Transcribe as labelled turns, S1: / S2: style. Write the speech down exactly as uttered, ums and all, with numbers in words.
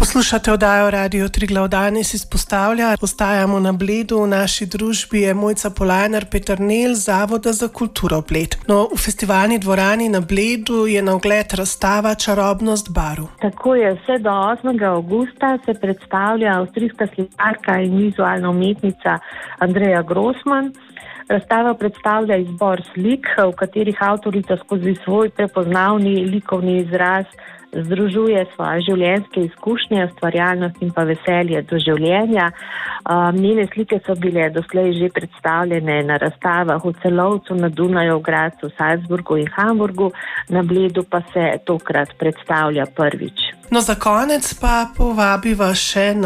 S1: Poslušate oddajo Radio Triglav. Danes izpostavlja, ostajamo na Bledu. V naši družbi je Mojca Polajnar Peternelj z Zavoda za kulturo Bled. No, v festivalni dvorani na Bledu je na ogled razstava Čarobnost barv.
S2: Tako je, vse do osmega avgusta se predstavlja avstrijska slikarka in vizualna umetnica Andreja Grossman. Razstava predstavlja izbor slik, v katerih avtorica skozi svoj prepoznavni likovni izraz združuje svoje življenjske izkušnje, ustvarjalnost in pa veselje do življenja. Um, njene slike so bile doslej že predstavljene na razstavah v Celovcu, na Dunaju, v Gradcu, Salzburgu in Hamburgu, na Bledu pa se tokrat predstavlja prvič.
S1: No, za konec pa povabiva še na